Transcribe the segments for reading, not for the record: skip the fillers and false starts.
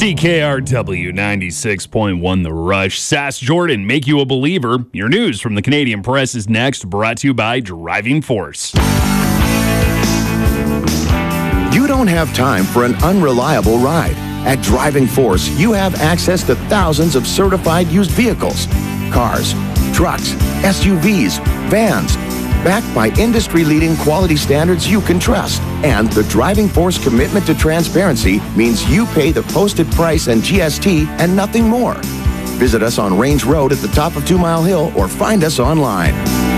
CKRW 96.1 The Rush. Sass Jordan, make you a believer. Your news from the Canadian Press is next, brought to you by Driving Force. You don't have time for an unreliable ride. At Driving Force, you have access to thousands of certified used vehicles, cars, trucks, SUVs, vans, backed by industry-leading quality standards you can trust. And the Driving Force commitment to transparency means you pay the posted price and GST and nothing more. Visit us on Range Road at the top of 2 Mile Hill or find us online.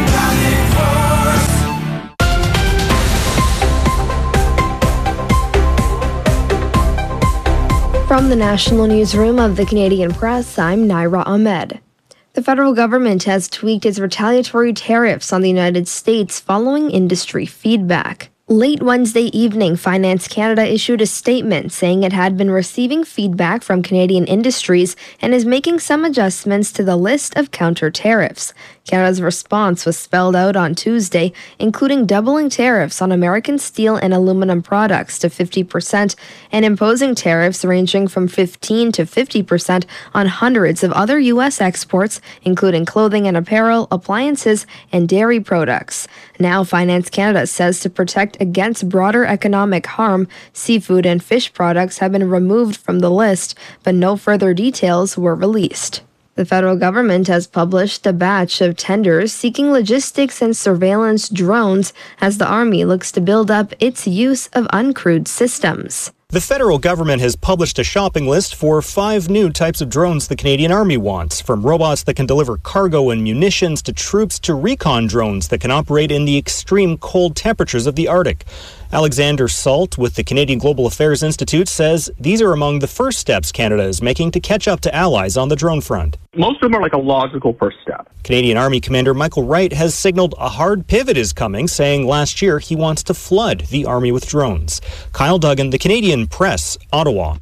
From the National Newsroom of the Canadian Press, I'm Naira Ahmed. The federal government has tweaked its retaliatory tariffs on the United States following industry feedback. Late Wednesday evening, Finance Canada issued a statement saying it had been receiving feedback from Canadian industries and is making some adjustments to the list of counter tariffs. Canada's response was spelled out on Tuesday, including doubling tariffs on American steel and aluminum products to 50% and imposing tariffs ranging from 15 to 50% on hundreds of other U.S. exports, including clothing and apparel, appliances, and dairy products. Now, Finance Canada says to protect against broader economic harm, seafood and fish products have been removed from the list, but no further details were released. The federal government has published a batch of tenders seeking logistics and surveillance drones as the Army looks to build up its use of uncrewed systems. The federal government has published a shopping list for 5 new types of drones the Canadian Army wants, from robots that can deliver cargo and munitions to troops to recon drones that can operate in the extreme cold temperatures of the Arctic. Alexander Salt with the Canadian Global Affairs Institute says these are among the first steps Canada is making to catch up to allies on the drone front. Most of them are like a logical first step. Canadian Army Commander Michael Wright has signaled a hard pivot is coming, saying last year he wants to flood the Army with drones. Kyle Duggan, the Canadian Press, Ottawa.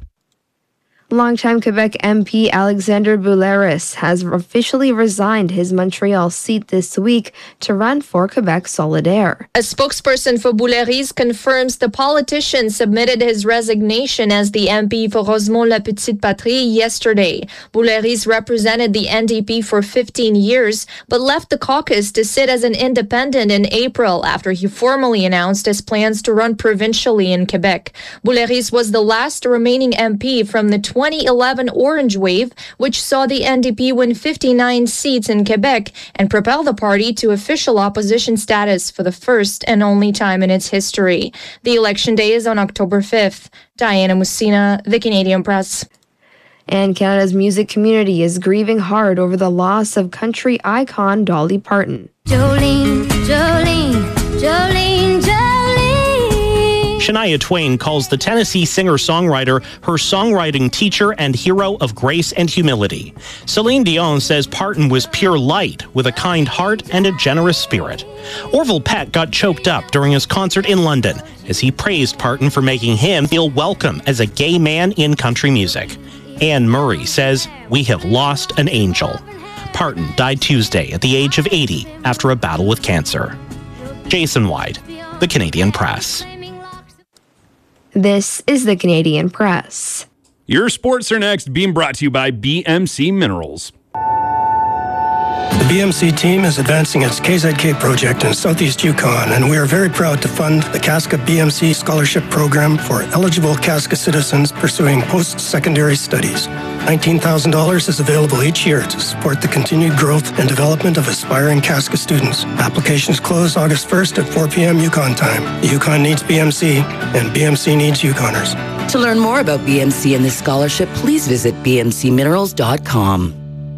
Longtime Quebec MP Alexandre Boulris has officially resigned his Montreal seat this week to run for Quebec Solidaire. A spokesperson for Boulris confirms the politician submitted his resignation as the MP for Rosemont-La Petite Patrie yesterday. Boulris represented the NDP for 15 years, but left the caucus to sit as an independent in April after he formally announced his plans to run provincially in Quebec. Boulris was the last remaining MP from the 2011 Orange Wave, which saw the NDP win 59 seats in Quebec and propel the party to official opposition status for the first and only time in its history. The election day is on October 5th. Diana Mussina, The Canadian Press. And Canada's music community is grieving hard over the loss of country icon Dolly Parton. Jolene, Jolene, Jolene, Jolene. Shania Twain calls the Tennessee singer-songwriter her songwriting teacher and hero of grace and humility. Celine Dion says Parton was pure light with a kind heart and a generous spirit. Orville Peck got choked up during his concert in London as he praised Parton for making him feel welcome as a gay man in country music. Anne Murray says, "We have lost an angel." Parton died Tuesday at the age of 80 after a battle with cancer. Jason White, The Canadian Press. This is the Canadian Press. Your sports are next, being brought to you by BMC Minerals. The BMC team is advancing its KZK project in Southeast Yukon, and we are very proud to fund the Casca BMC Scholarship Program for eligible Casca citizens pursuing post-secondary studies. $19,000 is available each year to support the continued growth and development of aspiring Casca students. Applications close August 1st at 4 p.m. Yukon time. The Yukon needs BMC, and BMC needs Yukoners. To learn more about BMC and this scholarship, please visit bmcminerals.com.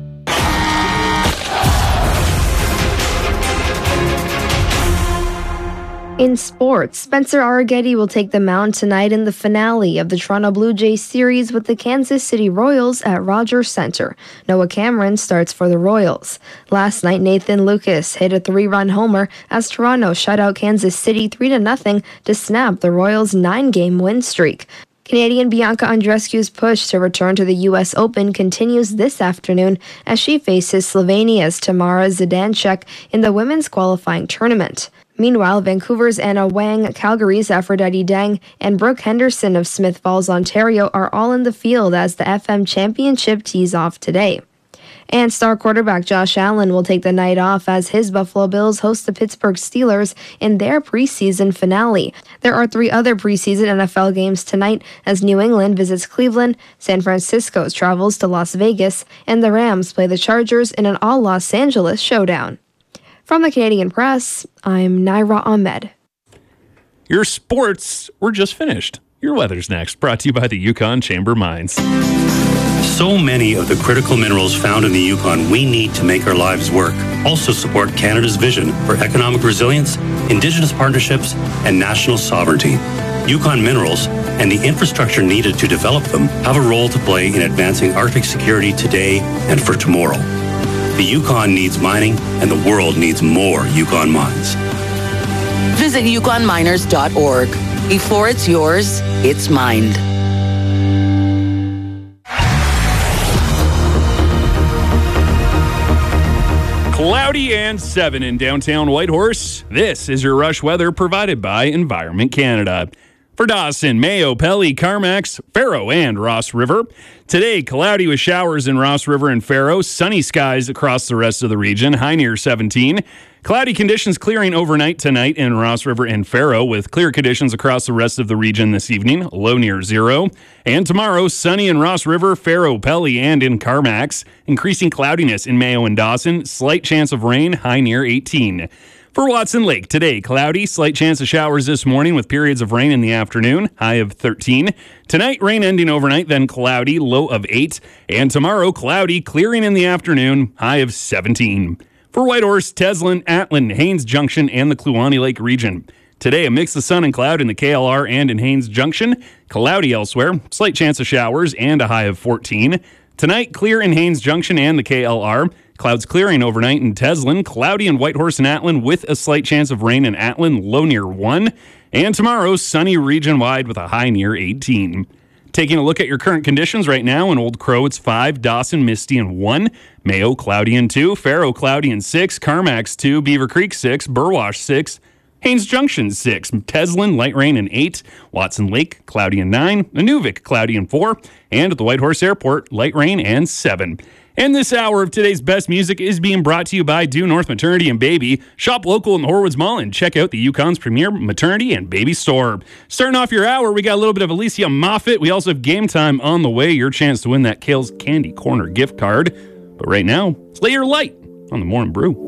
In sports, Spencer Arrighetti will take the mound tonight in the finale of the Toronto Blue Jays series with the Kansas City Royals at Rogers Centre. Noah Cameron starts for the Royals. Last night, Nathan Lucas hit a 3-run homer as Toronto shut out Kansas City 3-0 to snap the Royals' 9-game win streak. Canadian Bianca Andreescu's push to return to the U.S. Open continues this afternoon as she faces Slovenia's Tamara Zidanček in the women's qualifying tournament. Meanwhile, Vancouver's Anna Wang, Calgary's Aphrodite Dang, and Brooke Henderson of Smith Falls, Ontario are all in the field as the FM Championship tees off today. And star quarterback Josh Allen will take the night off as his Buffalo Bills host the Pittsburgh Steelers in their preseason finale. There are 3 other preseason NFL games tonight as New England visits Cleveland, San Francisco travels to Las Vegas, and the Rams play the Chargers in an all-Los Angeles showdown. From the Canadian Press, I'm Naira Ahmed. Your sports were just finished. Your weather's next, brought to you by the Yukon Chamber Mines. So many of the critical minerals found in the Yukon we need to make our lives work also support Canada's vision for economic resilience, Indigenous partnerships, and national sovereignty. Yukon Minerals and the infrastructure needed to develop them have a role to play in advancing Arctic security today and for tomorrow. The Yukon needs mining, and the world needs more Yukon mines. Visit yukonminers.org. Before it's yours, it's mined. Cloudy and 7 in downtown Whitehorse. This is your rush weather provided by Environment Canada. For Dawson, Mayo, Pelly, Carmacks, Faro, and Ross River. Today, cloudy with showers in Ross River and Faro. Sunny skies across the rest of the region, high near 17. Cloudy conditions clearing overnight tonight in Ross River and Faro, with clear conditions across the rest of the region this evening, low near 0. And tomorrow, sunny in Ross River, Faro, Pelly, and in Carmacks. Increasing cloudiness in Mayo and Dawson. Slight chance of rain, high near 18. For Watson Lake, today, cloudy, slight chance of showers this morning with periods of rain in the afternoon, high of 13. Tonight, rain ending overnight, then cloudy, low of 8. And tomorrow, cloudy, clearing in the afternoon, high of 17. For Whitehorse, Teslin, Atlin, Haines Junction, and the Kluane Lake region. Today, a mix of sun and cloud in the KLR and in Haines Junction. Cloudy elsewhere, slight chance of showers, and a high of 14. Tonight, clear in Haines Junction and the KLR. Clouds clearing overnight in Teslin, cloudy in Whitehorse and Atlin with a slight chance of rain in Atlin, low near 1. And tomorrow, sunny region-wide with a high near 18. Taking a look at your current conditions right now, in Old Crow, it's 5, Dawson, misty, and 1. Mayo, cloudy, and 2. Faro, cloudy, and 6. Carmacks, 2. Beaver Creek, 6. Burwash, 6. Haines Junction, 6. Teslin, light rain, and 8. Watson Lake, cloudy, and 9. Inuvik, cloudy, and 4. And at the Whitehorse Airport, light rain, and 7. And this hour of today's best music is being brought to you by Due North Maternity and Baby. Shop local in the Horwoods Mall and check out the Yukon's premier maternity and baby store. Starting off your hour, we got a little bit of Alicia Moffett. We also have Game Time on the way, your chance to win that Kale's Candy Corner gift card. But right now, lay your light on the Morning Brew.